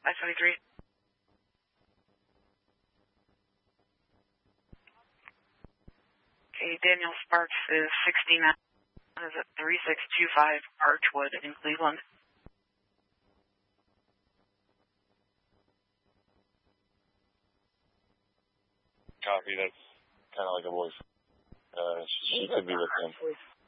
I-23. Okay, Daniel Sparks is 69. Is at 3625 Archwood in Cleveland. Copy, that's kind of like a voice. She could be with him.